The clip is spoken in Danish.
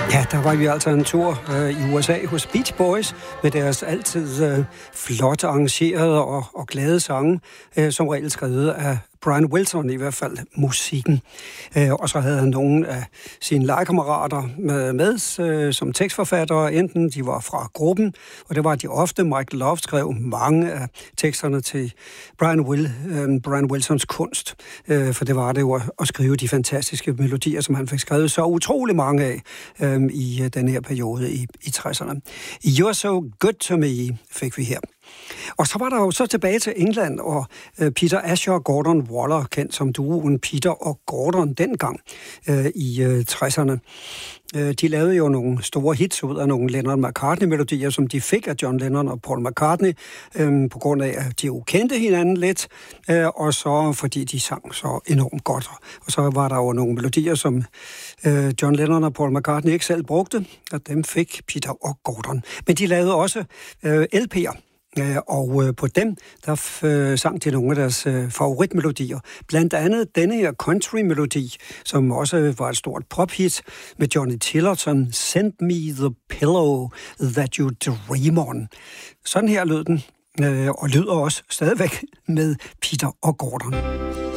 Ja, der var vi altså en tur i USA hos Beach Boys med deres altid flot arrangerede og glade sange, som regel skrevet af Brian Wilson, i hvert fald musikken. Og så havde han nogle af sine legekammerater med som tekstforfattere, enten de var fra gruppen, og det var de ofte. Michael Love skrev mange af teksterne til Brian Wilsons kunst, for det var det jo at skrive de fantastiske melodier, som han fik skrevet så utrolig mange af i den her periode i 60'erne. You're So Good To Me fik vi her. Og så var der jo så tilbage til England, og Peter Asher og Gordon Waller, kendt som duoen Peter og Gordon dengang i 60'erne. De lavede jo nogle store hits ud af nogle Lennon-McCartney-melodier, som de fik af John Lennon og Paul McCartney, på grund af, at de jo kendte hinanden lidt, og så fordi de sang så enormt godt. Og så var der jo nogle melodier, som John Lennon og Paul McCartney ikke selv brugte, og dem fik Peter og Gordon. Men de lavede også LP'er. Og på dem, der sang de nogle af deres favoritmelodier. Blandt andet denne her country-melodi, som også var et stort pop-hit med Johnny Tillerson, Send Me the Pillow That You Dream On. Sådan her lød den, og lyder også stadigvæk med Peter og Gordon.